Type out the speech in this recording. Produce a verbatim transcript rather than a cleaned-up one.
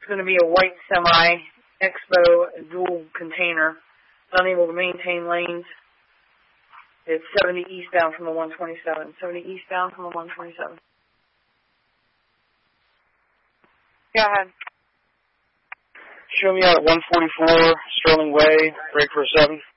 It's going to be a white semi, Expo dual container, unable to maintain lanes. It's seventy eastbound from the one twenty-seven. seventy eastbound from the one twenty-seven. Go ahead. Show me out at one forty-four Sterling Way, break for a seven.